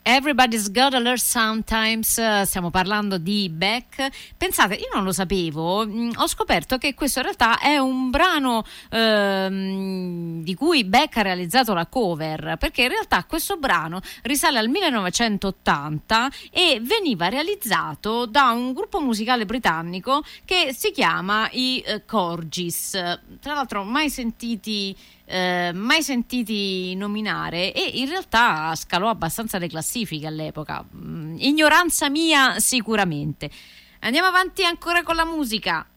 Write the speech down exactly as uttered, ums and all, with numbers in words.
Everybody's Got a Learn Sometimes, stiamo parlando di Beck. Pensate, io non lo sapevo, mh, ho scoperto che questo in realtà è un brano ehm, di cui Beck ha realizzato la cover, perché in realtà questo brano risale al millenovecentottanta e veniva realizzato da un gruppo musicale britannico che si chiama i uh, Corgis, tra l'altro mai sentiti Eh, mai sentiti nominare, e in realtà scalò abbastanza le classifiche all'epoca. Mm, ignoranza mia sicuramente. Andiamo avanti ancora con la musica.